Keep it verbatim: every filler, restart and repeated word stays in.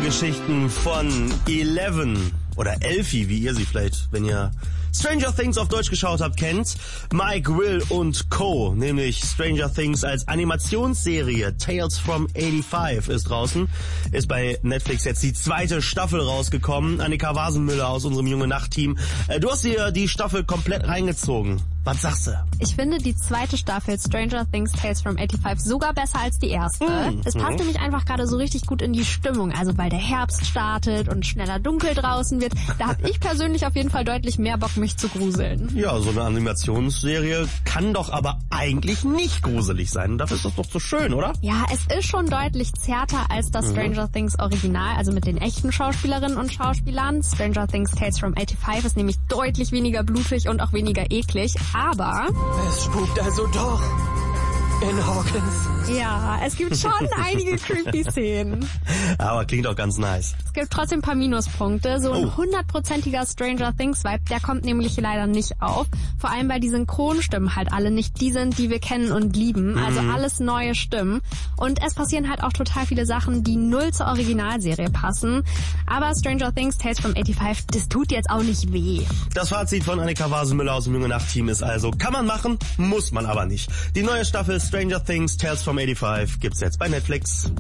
Geschichten von Eleven oder Elfie, wie ihr sie vielleicht, wenn ihr Stranger Things auf Deutsch geschaut habt, kennt. Mike, Will und Co., nämlich Stranger Things als Animationsserie. Tales from eighty-five ist draußen. Ist bei Netflix jetzt die zweite Staffel rausgekommen. Annika Wasenmüller aus unserem Junge Nacht-Team. Du hast dir die Staffel komplett reingezogen. Was sagst du? Ich finde die zweite Staffel Stranger Things Tales from eighty-five sogar besser als die erste. Mm, es passt mm. nämlich einfach gerade so richtig gut in die Stimmung. Also weil der Herbst startet und schneller dunkel draußen wird. Da habe ich persönlich auf jeden Fall deutlich mehr Bock, mich zu gruseln. Ja, so eine Animationsserie kann doch aber eigentlich nicht gruselig sein. Und dafür ist das doch so schön, oder? Ja, es ist schon deutlich zärter als das mhm. Stranger Things Original, also mit den echten Schauspielerinnen und Schauspielern. Stranger Things Tales from eighty-five ist nämlich deutlich weniger blutig und auch weniger eklig. Aber es spukt also doch in Hawkins. Ja, es gibt schon einige creepy Szenen. Aber klingt auch ganz nice. Es gibt trotzdem ein paar Minuspunkte. So ein hundertprozentiger oh. Stranger Things Vibe, der kommt nämlich leider nicht auf. Vor allem, weil die Synchronstimmen halt alle nicht die sind, die wir kennen und lieben. Mhm. Also alles neue Stimmen. Und es passieren halt auch total viele Sachen, die null zur Originalserie passen. Aber Stranger Things Tales from eighty-five, das tut jetzt auch nicht weh. Das Fazit von Annika Wasenmüller aus dem Junge Nacht-Team ist also, kann man machen, muss man aber nicht. Die neue Staffel Stranger Things Tales from eighty-five gibt's jetzt bei Netflix.